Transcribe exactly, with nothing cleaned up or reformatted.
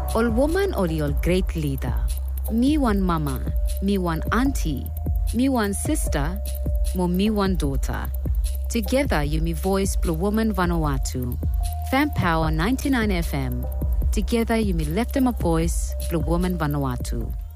Ol woman oli ol great leader. Me one mama, me one auntie, me one sister, mo me one daughter. Together you me voice Blue Woman Vanuatu. Fan Power ninety-nine F M. Together you me left them a voice Blue Woman Vanuatu.